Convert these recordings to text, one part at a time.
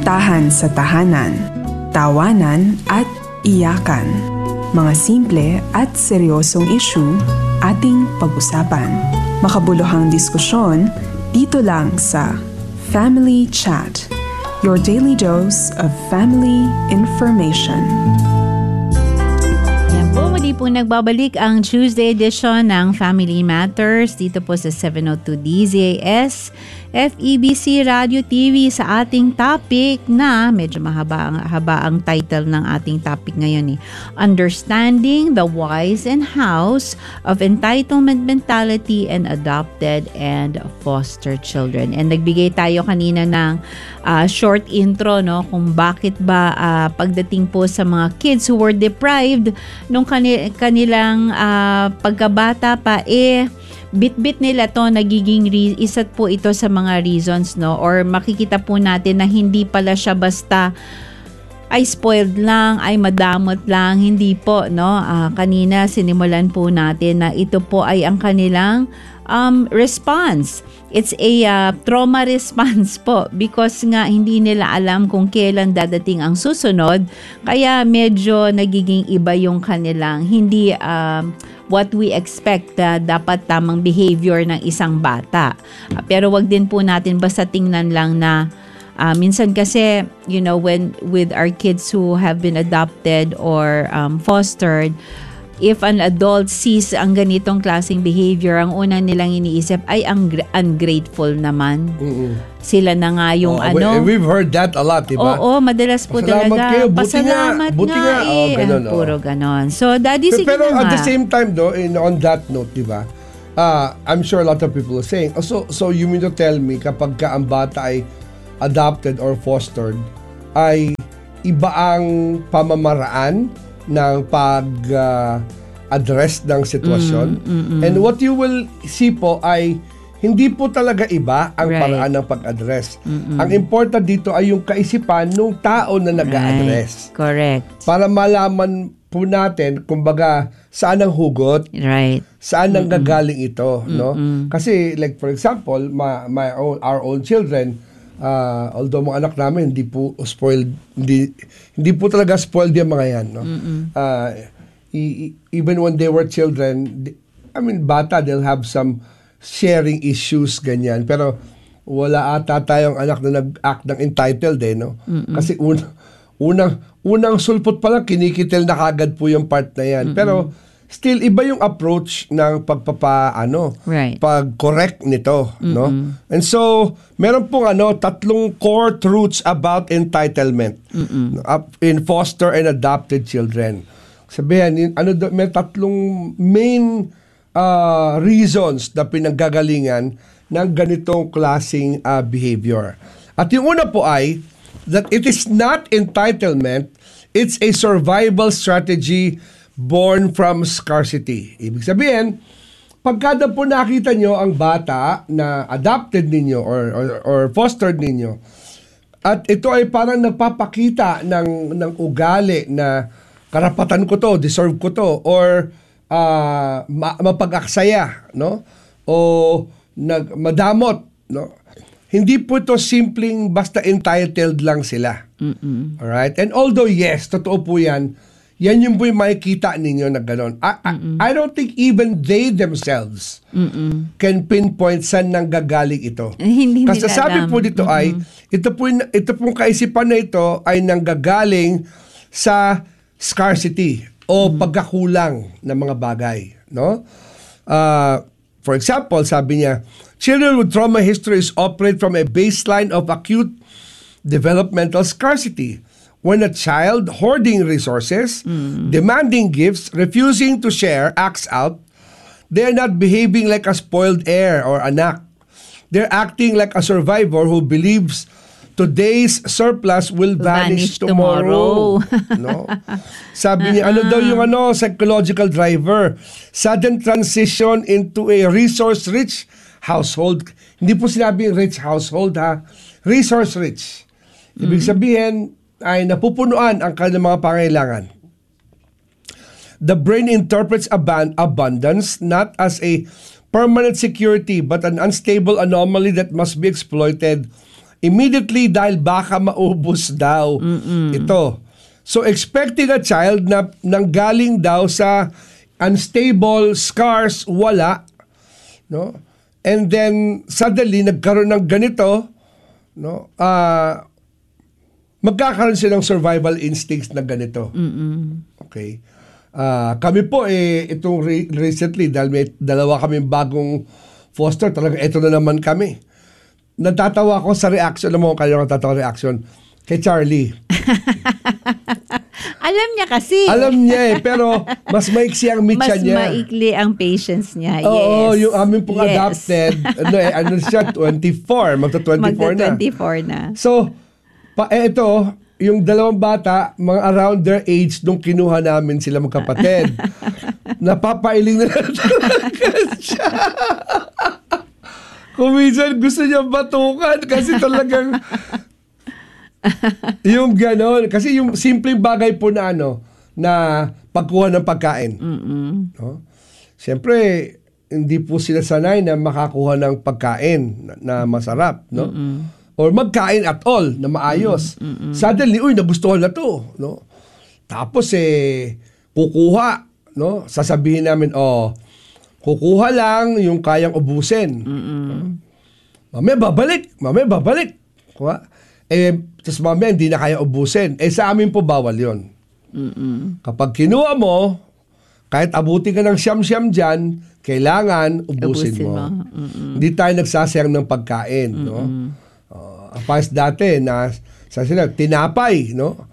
Kasintahan sa tahanan, tawanan at iyakan. Mga simple at seryosong issue ating pag-usapan. Makabuluhang diskusyon dito lang sa Family Chat, your daily dose of family information. Muli po nagbabalik ang Tuesday edition ng Family Matters dito po sa 702 DZAS FEBC Radio TV sa ating topic na medyo mahaba ang title ng ating topic ngayon Understanding the Whys and Hows of Entitlement Mentality and Adopted and Foster Children. And nagbigay tayo kanina ng short intro kung bakit ba pagdating po sa mga kids who were deprived nung kanilang pagkabata pa bit-bit nila to nagiging isa po ito sa mga reasons or makikita po natin na hindi pala siya basta ay spoiled lang, ay madamot lang, hindi po kanina sinimulan po natin na ito po ay ang kanilang response. It's a trauma response po because nga hindi nila alam kung kailan dadating ang susunod, kaya medyo nagiging iba yung kanilang hindi what we expect dapat tamang behavior ng isang bata. Pero wag din po natin basta tingnan lang na minsan kasi when with our kids who have been adopted or fostered, if an adult sees ang ganitong klaseng behavior, ang unang nilang iniisip ay ang ungrateful naman. Sila na nga yung We've heard that a lot, diba? Oo, madalas po talaga. Pasalamat nga ganun, puro ganon. So, Daddy, sige pero na at nga. the same time, on that note, diba? I'm sure a lot of people are saying, so you mean to tell me, kapag ka ang bata ay adopted or fostered, ay iba ang pamamaraan ng pag-address ng sitwasyon. And what you will see po ay hindi po talaga iba ang paraan ng pag-address. Ang important dito ay yung kaisipan ng tao na nag-a-address. Correct. Para malaman po natin, kumbaga, saan ang hugot, saan ang gagaling ito. No? Kasi, like for example, our own children, although mga anak namin hindi po spoiled, hindi po talaga spoiled yung mga yan, no? Even when they were children, bata, they'll have some sharing issues, ganyan, pero wala ata tayong anak na nag-act ng entitled no? Kasi unang sulpot pa lang kinikitil na kagad po yung part na yan. Pero still iba yung approach ng pag-correct nito, no? And so, meron pong tatlong core truths about entitlement in foster and adopted children. Sabihin, may tatlong main reasons na pinanggagalingan ng ganitong klaseng behavior. At yung una po ay that it is not entitlement, it's a survival strategy born from scarcity. Ibig sabihin, pagkada po nakita nyo ang bata na adopted ninyo or fostered ninyo, at ito ay parang nagpapakita ng ugali na karapatan ko to, deserve ko to, or mapag-aksaya, no? O madamot, no? Hindi po ito simpleng basta entitled lang sila. Alright? And although yes, totoo po yan yung po yung makikita ninyo na gano'n. I don't think even they themselves can pinpoint saan nang gagaling ito. Kasi sabi po dito ay, ito pong kaisipan na ito ay nanggagaling sa scarcity o pagkakulang ng mga bagay, no? For example, sabi niya, children with trauma histories operate from a baseline of acute developmental scarcity. When a child hoarding resources, demanding gifts, refusing to share, acts out, they are not behaving like a spoiled heir or anak. They're acting like a survivor who believes today's surplus will vanish tomorrow. No? Sabi niya, daw yung psychological driver? Sudden transition into a resource-rich household. Hindi po sinabing rich household, ha? Resource-rich. Ibig sabihin, ay napupunuan ang kanilang mga pangailangan. The brain interprets abundance not as a permanent security but an unstable anomaly that must be exploited Immediately dahil baka maubos daw ito. So expecting a child na nanggaling daw sa unstable, scarce, wala, no? And then suddenly nagkaroon ng ganito, no? Magkakaroon silang survival instincts na ganito. Okay. Kami po itong recently dahil may dalawa kaming bagong foster, talaga ito na naman kami. Natatawa ko sa reaction, alam mo kayo natatawa reaction kay Charlie. Alam niya kasi. Alam niya pero mas maiksi ang mitya niya. Mas maikli ang patience niya. Oo, yes. yung amin pong adopted, ano siya, 24, magta-24 na. Magta-24 na. So, ito, yung dalawang bata, mga around their age nung kinuha namin sila magkapatid. Napapailing na talaga siya. Kung minsan gusto niya batukan kasi talagang yung gano'n. Kasi yung simpleng bagay po na na pagkuha ng pagkain. No? Siyempre, hindi po sila sanay na makakuha ng pagkain na masarap. No? Or magkain at all na maayos. Suddenly, nagustuhan na to. No? Tapos kukuha. No? Sasabihin namin, kukuha lang yung kayang ubusin. Mamaya babalik. Kuha. Tapos mamaya hindi na kaya ubusin. Sa amin po bawal yon. Kapag kinuha mo, kahit abuti ka ng siyam-siyam dyan, kailangan ubusin mo. Hindi tayo nagsasayang ng pagkain. No? Pas dati na sa sila tinapay, no?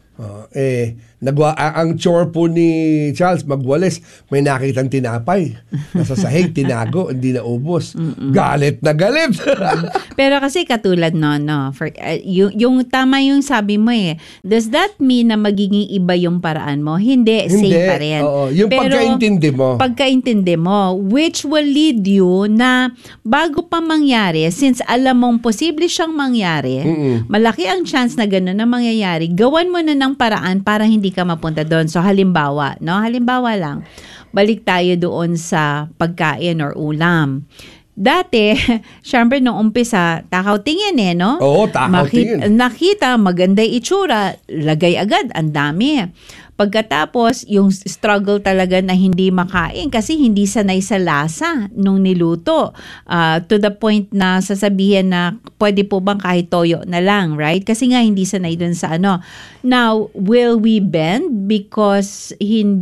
Ang chore po ni Charles magwalis, may nakitang tinapay nasa sahig, tinago, hindi na ubos. Galit na galit. Pero kasi katulad yung tama yung sabi mo does that mean na magiging iba yung paraan mo? Hindi. Same pa rin. Oo. Yung pero, pagkaintindi mo, which will lead you na bago pa mangyari, since alam mong posible siyang mangyari, malaki ang chance na gano'n na mangyayari, gawan mo na ng paraan para hindi ka mapunta doon. So halimbawa lang, balik tayo doon sa pagkain or ulam. Dati, syempre nung umpisa, takaw tingin no? Oo, takaw tingin. Nakita, maganda itsura, lagay agad, ang dami. Pagkatapos, yung struggle talaga na hindi makain kasi hindi sanay sa lasa nung niluto. To the point na sasabihin na pwede po bang kahit toyo na lang, right? Kasi nga hindi sanay dun sa Now, will we bend because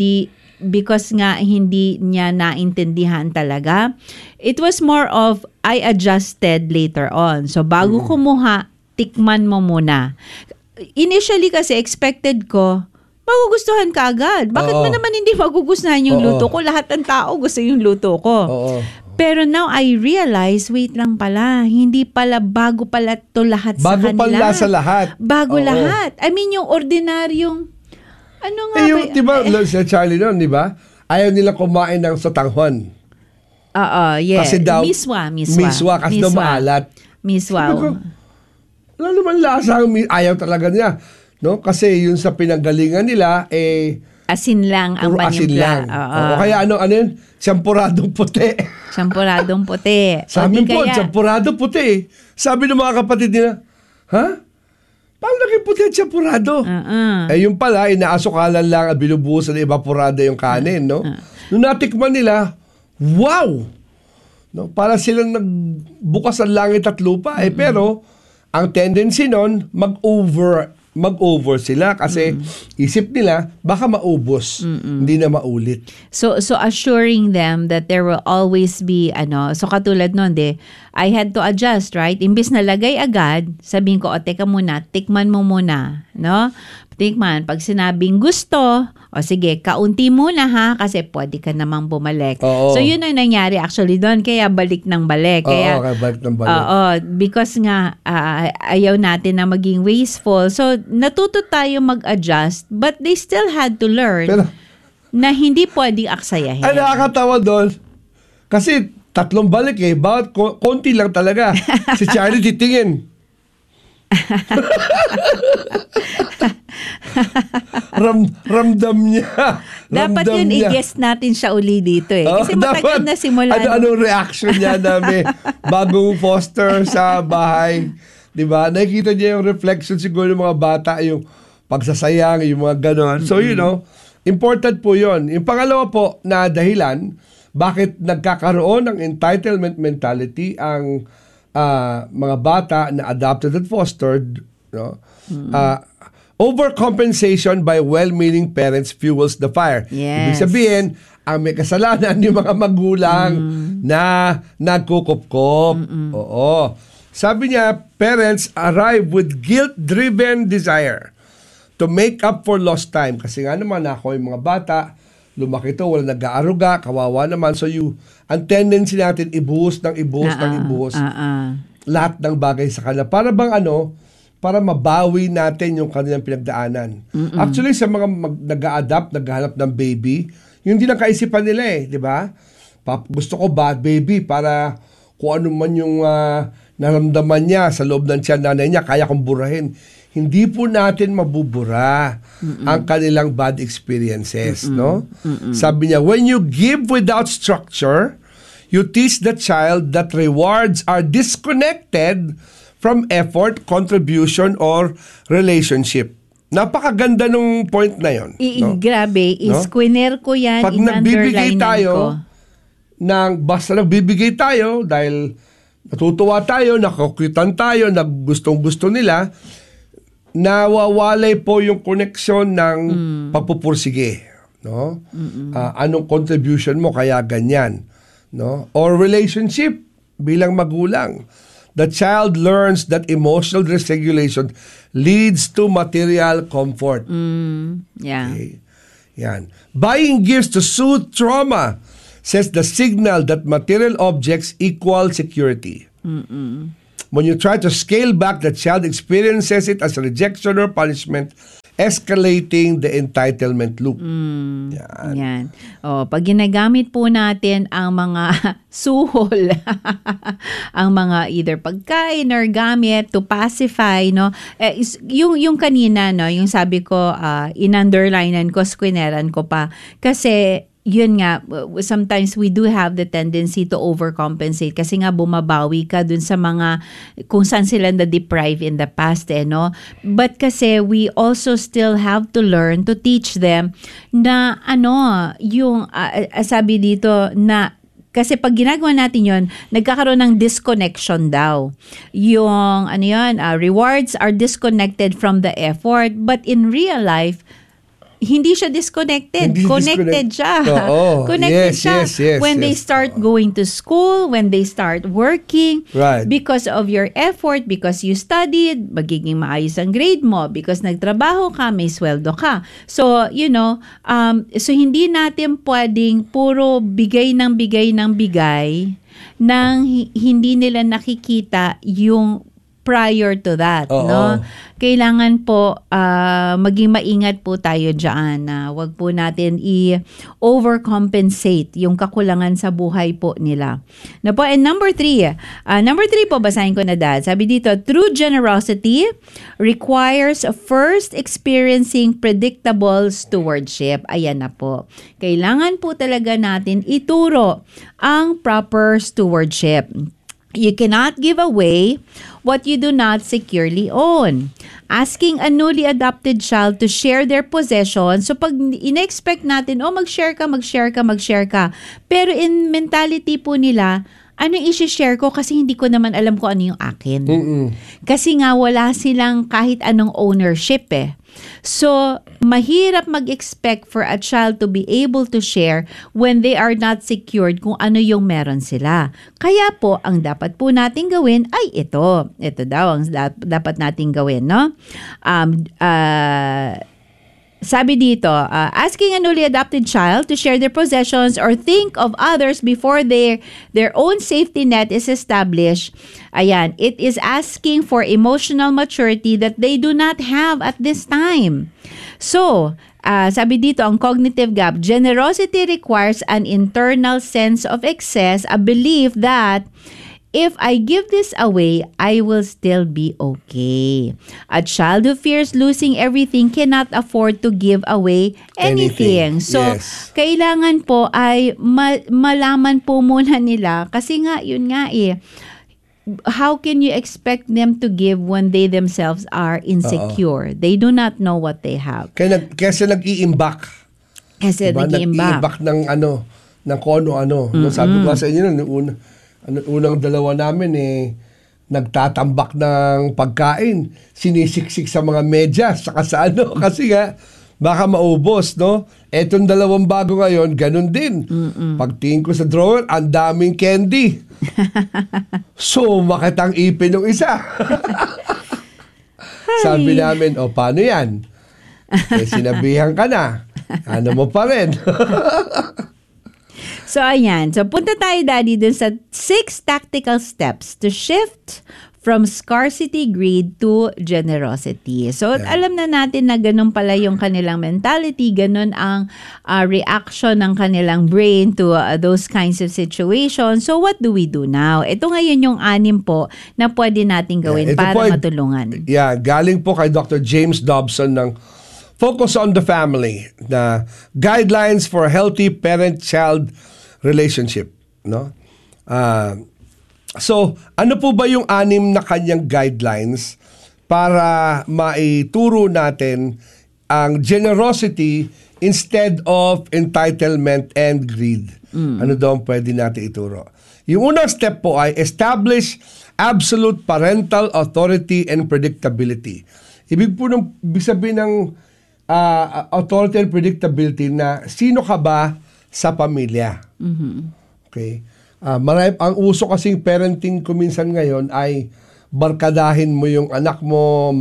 nga hindi niya naintindihan talaga? It was more of I adjusted later on. So bago kumuha, tikman mo muna. Initially kasi expected ko, magugustuhan ka agad. Bakit mo naman hindi magugustuhan yung luto ko? Lahat ng tao gusto yung luto ko. Pero now I realize, wait lang pala, hindi pala bago pala to lahat sa kanila. Bago pala sa lahat. Bago lahat. I mean, yung ordinaryong yung, diba, si Charlie noon, diba? Ayaw nila kumain ng sotanghon. Yeah. Kasi daw, miswa. Kasi daw maalat. Miswa. Wala naman lasa. Ayaw talaga niya. No? Kasi yun sa pinanggalingan nila, asin lang ang panimpla. O kaya ano yun? Champuradong puti. Champuradong puti. Sa amin po, champuradong puti. Sabi ng mga kapatid nila, paano naging puti at champurado? Yung pala, inaasukalan lang at binubusan na evaporada yung kanin, no? Nung natikman nila, wow! No? Para silang nagbukas ang langit at lupa. Pero, ang tendency nun, mag-over sila kasi isip nila baka maubos, hindi na maulit. So assuring them that there will always be so katulad noon I had to adjust, right? Imbis na lagay agad, sabihin ko, teka muna, tikman mo muna, no? Tikman, pag sinabing gusto, sige, kaunti muna kasi pwede ka namang bumalik. So yun ang nangyari actually doon, kaya balik ng balik. Kaya balik ng balik. Because nga ayaw natin na maging wasteful. So natuto tayo mag-adjust, but they still had to learn na hindi pwedeng aksayahin. Ay, nakakatawa doon. Kasi 3 balik bawat konti lang talaga. Si Charlie titingin. Ramdam niya. Dapat yun i-guess natin siya uli dito kasi matagal na simula. Ano reaction niya namin bagong foster sa bahay. Di ba? Nakikita niya yung reflection siguro ng mga bata, yung pagsasayang, yung mga gano'n. So, important po yon. Yung pangalawa po na dahilan, bakit nagkakaroon ng entitlement mentality ang mga bata na adopted at fostered, no? Overcompensation by well-meaning parents fuels the fire. Yes. Ibig sabihin, ang may kasalanan yung mga magulang na nagkukupkop. Oo. Sabi niya, parents arrive with guilt-driven desire to make up for lost time. Kasi nga naman ako yung mga bata, lumaki to, wala nag-aaruga, kawawa naman. So ang tendency natin, ibuhos lahat ng bagay sa kanila. Para bang para mabawi natin yung kanilang pinagdaanan. Actually, sa mga nag-a-adapt, naghahanap ng baby, yun din ang kaisipan nila di ba? Gusto ko bad baby para kung ano man yung naramdaman niya sa loob ng tiyan nanay niya, kaya kong burahin. Hindi po natin mabubura ang kanilang bad experiences, no? Sabi niya, when you give without structure, you teach the child that rewards are disconnected from effort, contribution, or relationship. Napakaganda nung point na yon. Grabe, iskwiner ko yan, pag nagbibigay tayo, basta nagbibigay tayo dahil natutuwa tayo, nakakutan tayo, gustong-gusto nila, nawawalay po yung connection ng pagpupursige. No? Anong contribution mo kaya ganyan? No? Or relationship bilang magulang. The child learns that emotional dysregulation leads to material comfort. Yeah. Okay. Yan. Buying gifts to soothe trauma says the signal that material objects equal security. When you try to scale back, the child experiences it as rejection or punishment, escalating the entitlement loop. Yan. Pag ginagamit po natin ang mga suhol, ang mga either pagkain or gamit to pacify, no? Yung kanina, no, yung sabi ko, in-underlinean ko, squineran ko pa. Kasi yun nga, sometimes we do have the tendency to overcompensate kasi nga bumabawi ka dun sa mga kung saan sila na-deprive in the past, no? But kasi we also still have to learn to teach them na yung sabi dito na kasi pag ginagawa natin yon, nagkakaroon ng disconnection daw. Yung rewards are disconnected from the effort, but in real life, hindi siya disconnected. Connected siya. Connected siya. When they start going to school, when they start working, because of your effort, because you studied, magiging maayos ang grade mo, because nagtrabaho ka, may sweldo ka. So, so hindi natin pwedeng puro bigay ng bigay nang hindi nila nakikita yung prior to that, no? Kailangan po maging maingat po tayo diyan na wag po natin i-overcompensate yung kakulangan sa buhay po nila. Na po, and number 3 po, basahin ko na dad. Sabi dito, true generosity requires first experiencing predictable stewardship. Ayan na po. Kailangan po talaga natin ituro ang proper stewardship. You cannot give away what you do not securely own. Asking a newly adopted child to share their possessions. So pag in-expect natin, mag-share ka. Pero in mentality po nila, ano i-share ko kasi hindi ko naman alam kung ano yung akin. Kasi nga wala silang kahit anong ownership So, mahirap mag-expect for a child to be able to share when they are not secured kung ano yung meron sila. Kaya po, ang dapat po natin gawin ay ito. Ito daw ang dapat natin gawin, no? Sabi dito, asking a newly adopted child to share their possessions or think of others before their own safety net is established. Ayan, it is asking for emotional maturity that they do not have at this time. So, sabi dito, ang cognitive gap, generosity requires an internal sense of excess, a belief that if I give this away, I will still be okay. A child who fears losing everything cannot afford to give away anything. So, kailangan po ay malaman po muna nila kasi nga, yun nga how can you expect them to give when they themselves are insecure? They do not know what they have. Kasi nag-iimbak. Kasi diba? Nag-iimbak ng ng kung ano-ano. No, sabi ko sa inyo, unang dalawa namin nagtatambak ng pagkain, sinisiksik sa mga medyas, saka sa kasi nga, baka maubos, no? Etong dalawang bago ngayon, ganun din. Pagtingin ko sa drawer, ang daming candy. So, makitang ipin yung isa. Sabi namin, paano yan? Sinabihan ka na. Ano mo pa rin? So, ayan. So, punta tayo, Daddy, dun sa 6 tactical steps to shift from scarcity greed to generosity. So, alam na natin na ganun pala yung kanilang mentality, ganun ang reaction ng kanilang brain to those kinds of situations. So, what do we do now? Ito ngayon yung 6 po na pwede natin gawin para matulungan. Galing po kay Dr. James Dobson ng Focus on the Family, na guidelines for a healthy parent-child relationship, no? So, ano po ba yung 6 na kanyang guidelines para maituro natin ang generosity instead of entitlement and greed? Ano daw ang pwede natin ituro? Yung unang step po ay establish absolute parental authority and predictability. Ibig sabihin ng authority and predictability na sino ka ba sa pamilya. Okay? Ang uso kasing parenting ko minsan ngayon ay barkadahin mo yung anak mo,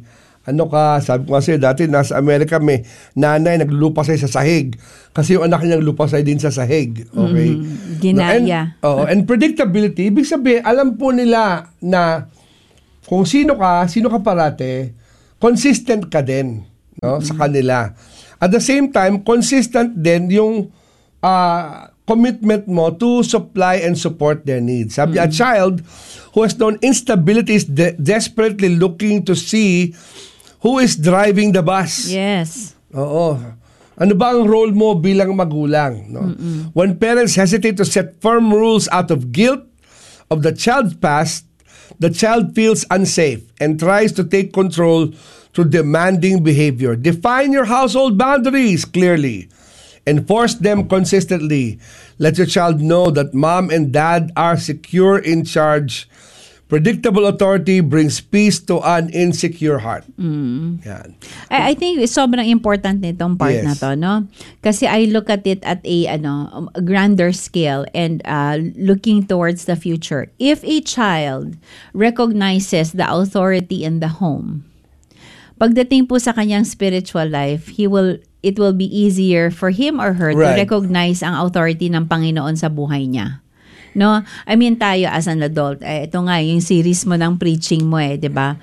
sabi ko kasi dati nasa Amerika may nanay naglulupasay sa sahig kasi yung anak niya naglulupasay din sa sahig. Okay? Ginaya. And predictability, ibig sabihin, alam po nila na kung sino ka parate, consistent ka din, no, sa kanila. At the same time, consistent din yung commitment mo to supply and support their needs. Sabi, a child who has known instability is desperately looking to see who is driving the bus. Yes. Oo. Ano ba ang role mo bilang magulang? No? When parents hesitate to set firm rules out of guilt of the child's past, the child feels unsafe and tries to take control through demanding behavior. Define your household boundaries clearly. Enforce them consistently. Let your child know that mom and dad are secure in charge. Predictable authority brings peace to an insecure heart. Yan. I think sobrang important nitong part na to, no? Kasi I look at it at a grander scale and looking towards the future. If a child recognizes the authority in the home, pagdating po sa kanyang spiritual life, it will be easier for him or her to recognize ang authority ng Panginoon sa buhay niya. No? I mean, tayo as an adult, ito nga, yung series mo ng preaching mo 'di ba?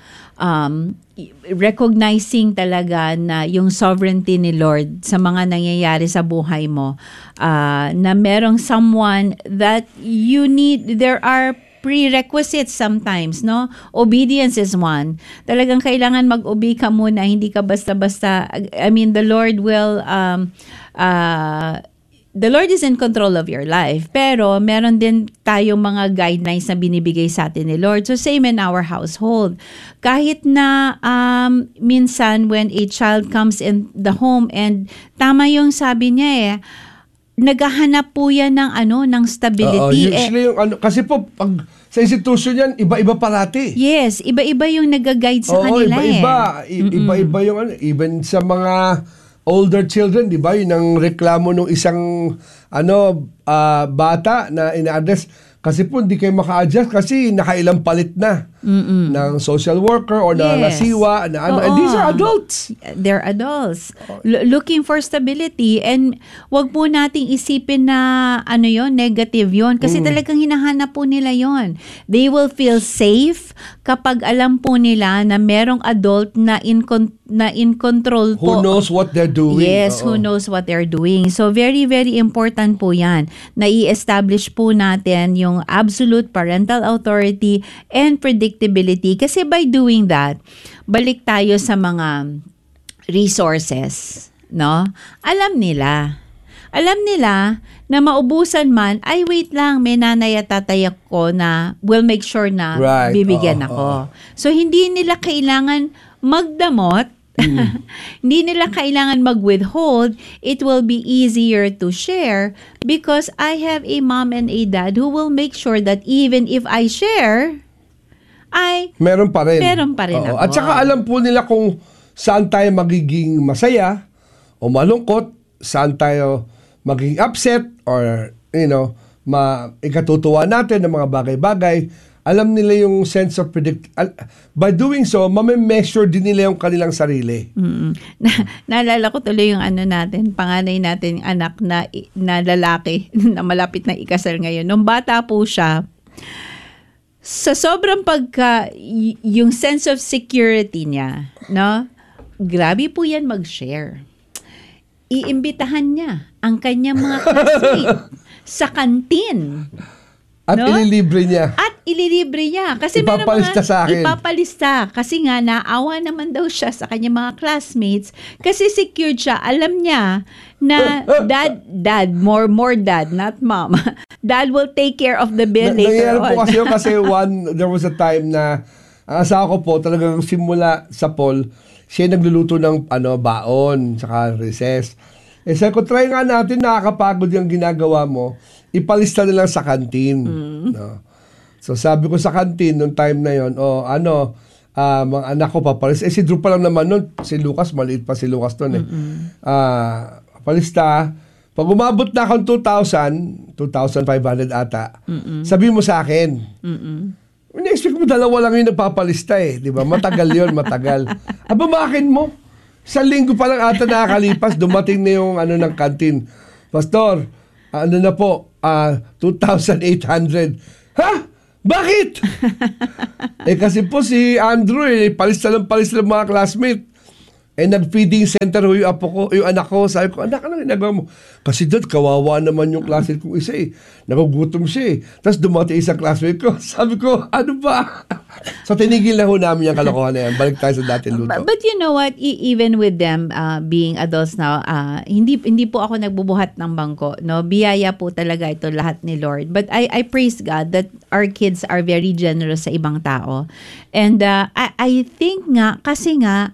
Recognizing talaga na yung sovereignty ni Lord sa mga nangyayari sa buhay mo, na merong someone that you need, there are prerequisites sometimes, no? Obedience is one. Talagang kailangan mag-obey ka muna, hindi ka basta-basta. I mean, the Lord is in control of your life. Pero meron din tayong mga guidelines na binibigay sa atin ni Lord. So same in our household. Kahit na minsan when a child comes in the home and tama yung sabi niya naghahanap po yan ng stability. Usually kasi po pag sa institusyon yan, iba-iba parati. Yes, iba-iba yung nag-guide sa kanila. Iba-iba yung even sa mga older children, di ba? Yun ang reklamo ng isang bata na ina-address. Kasi po hindi kayo maka-adjust kasi nakailang palit na ng social worker or nasiwa. And these are adults. They're adults. Looking for stability. And wag po nating isipin na negative yon. Kasi talagang hinahanap po nila yon. They will feel safe kapag alam po nila na merong adult na in control po. Who knows what they're doing. Yes, who knows what they're doing. So very, very important po yan na i-establish po natin yung absolute parental authority and predictability. Kasi by doing that, balik tayo sa mga resources, no? Alam nila. alam nila na maubusan man, ay wait lang, may nanay at tatay ako na will make sure na bibigyan ako. So, hindi nila kailangan magdamot, hindi nila kailangan mag-withhold. It will be easier to share because I have a mom and a dad who will make sure that even if I share, meron pa rin. Meron pa rin ako. At saka alam po nila kung saan tayo magiging masaya o malungkot, saan tayo magiging upset or, ikatutuwa natin ng mga bagay-bagay. Alam nila yung sense of by doing so, mame-measure din nila yung kanilang sarili. Naalala ko tuloy yung panganay natin, anak na lalaki na malapit na ikasal ngayon. Nung bata po siya, sa sobrang yung sense of security niya, no? Grabe po yan mag-share. Iimbitahan niya ang kanyang mga classmates sa kantin. At ililibre niya. Kasi ipapalista sa akin. Ipapalista. Kasi nga, naawa naman daw siya sa kanyang mga classmates. Kasi secured siya. Alam niya na dad, more dad, not mom. Dad will take care of the bill later on. Kasi there was a time na ang asawa ko po talagang simula sa Paul, siya nagluluto ng baon, saka recess. Sabi ko, try nga natin, nakakapagod yung ginagawa mo, ipalista na lang sa kantin. No? So sabi ko sa kantin, nung time na yon, mga anak ko papalista. Si Drew pa lang naman nun, si Lucas, maliit pa si Lucas nun palista. Pag umabot na akong 2,500 ata, sabi mo sa akin, in-expect mo dalawa lang yung nagpapalista di ba? Matagal yon, matagal. Bakit mo? Sa linggo pa lang ata nakakalipas, dumating na yung ng kantin. Pastor, na po, 2,800. Ha? Bakit? Kasi po si Andrew, palista ng mga classmate. Nag-feeding center yung anak ko. Sabi ko, anak, ano ginagawa mo? Kasi dad, kawawa naman yung classmate kong isa Nagugutom siya Tapos dumating isang classmate ko. Sabi ko, ano ba? So tinigil na ho namin yung kalokohan na yan. Balik tayo sa dating luto. But you know what? Even with them being adults now, hindi po ako nagbubuhat ng bangko. No? Biyaya po talaga ito lahat ni Lord. But I praise God that our kids are very generous sa ibang tao. And I think nga, kasi nga,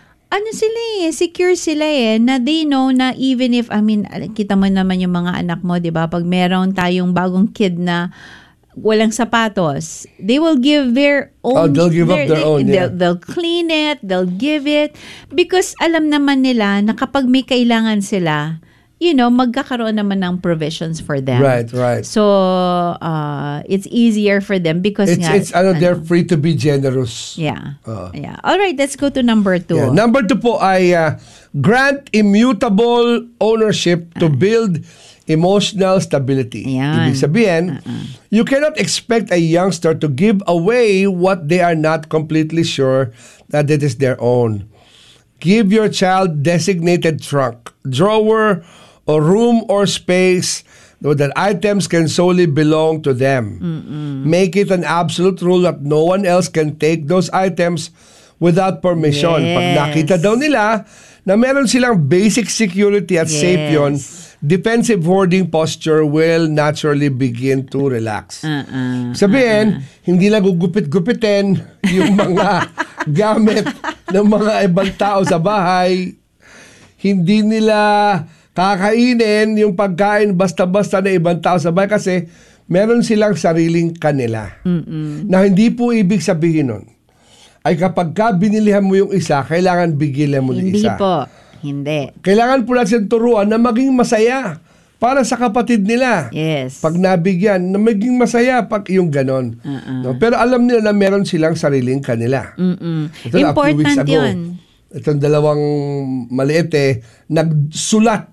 secure sila na they know na even if, kita mo naman yung mga anak mo, di ba? Pag meron tayong bagong kid na walang sapatos, they will give their own. They'll give up their own, yeah. They'll clean it, they'll give it. Because alam naman nila na kapag may kailangan sila, magkakaroon naman ng provisions for them. Right. So, it's easier for them because they're free to be generous. Yeah. Yeah. All right, let's go to number 2. Yeah. Number 2 po ay grant immutable ownership to build emotional stability. Yan. Ibig sabihin, you cannot expect a youngster to give away what they are not completely sure that it is their own. Give your child designated trunk, drawer, or room or space that items can solely belong to them. Make it an absolute rule that no one else can take those items without permission. Yes. Pag nakita daw nila na meron silang basic security at safe yun, defensive hoarding posture will naturally begin to relax. Sabihin, hindi lang gugupit-gupitin yung mga gamit ng mga ibang tao sa bahay. Hindi nila kakainin yung pagkain basta-basta na ibang tao sa bahay kasi meron silang sariling kanila. Na hindi po ibig sabihin nun ay kapag binilihan mo yung isa, kailangan bigyan mo yung isa. Hindi po. Hindi. Kailangan po natin turuan na maging masaya para sa kapatid nila. Yes. Pag nabigyan, na maging masaya pag yung ganon. No? Pero alam nila na meron silang sariling kanila. Ito important yun. Itong dalawang maliit nagsulat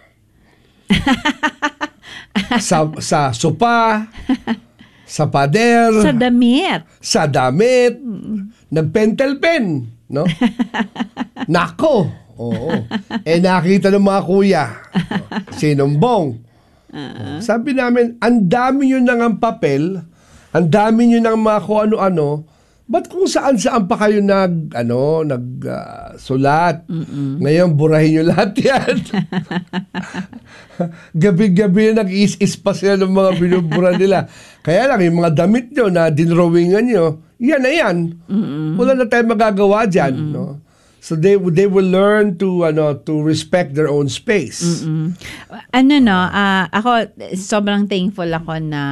sa sopa, sa pader, sa damit, nagpentel pen, no? Nako. Oo. Nakita ng mga kuya. Sinumbong. Sabi namin, ang dami nyo nang ang papel, ang dami nyo nang mga kung ano-ano, Ba't kung saan-saan pa kayo sulat? Ngayon, burahin nyo lahat yan. Gabi-gabi nag-is-is pa sila ng mga binubura nila. Kaya lang, yung mga damit nyo na dinrawingan nyo, yan na yan. Wala na tayong magagawa dyan. No? So they will learn to respect their own space. Ako sobrang thankful ako na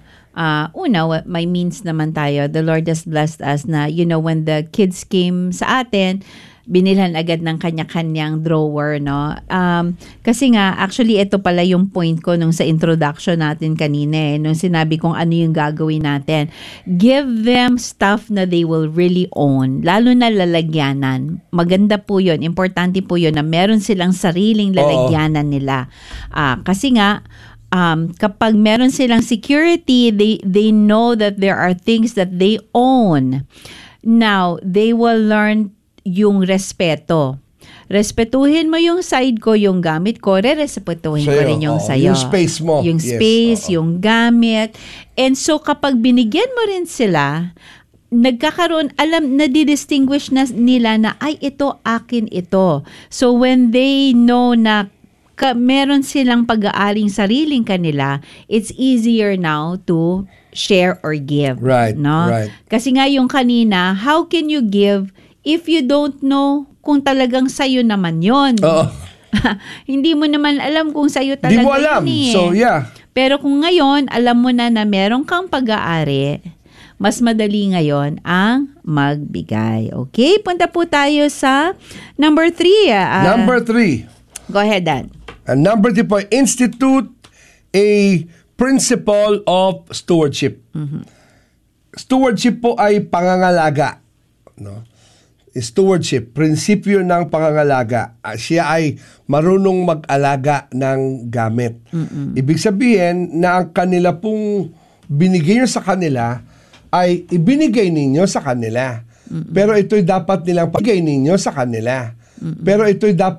may means naman tayo. The Lord has blessed us na, when the kids came sa atin, binilhan agad ng kanya-kanyang drawer, no? Kasi nga, actually, ito pala yung point ko nung sa introduction natin kanina, nung sinabi kong ano yung gagawin natin. Give them stuff na they will really own, lalo na lalagyanan. Maganda po yun, importante po yun na meron silang sariling lalagyanan nila. Kasi nga, kapag meron silang security, they know that there are things that they own. Now, they will learn yung respeto. Respetuhin mo yung side ko, yung gamit ko, respetuhin ko rin yung sayo. Yung space mo. Yung space, yung gamit. And so, kapag binigyan mo rin sila, nagkakaroon, nadidistinguish na nila na, ay, ito, akin ito. So, when they know na meron silang pag-aaring sariling kanila, it's easier now to share or give. Right, no? right. Kasi nga yung kanina, how can you give if you don't know kung talagang sayo naman yon? Hindi mo naman alam kung sayo talaga. Hindi mo alam. So, yeah. Pero kung ngayon, alam mo na meron kang pag-aari, mas madali ngayon ang magbigay. Okay? Punta po tayo sa number 3. Number 3. Go ahead, Dan. And number 3 po, institute a principle of stewardship. Stewardship po ay pangangalaga. No? Stewardship, prinsipyo ng pangangalaga. Siya ay marunong mag-alaga ng gamit. Ibig sabihin na ang kanila pong binigay nyo sa kanila ay ibinigay ninyo sa kanila. Pero ito'y dapat nilang pagigay ninyo sa kanila. Pero ito'y dapat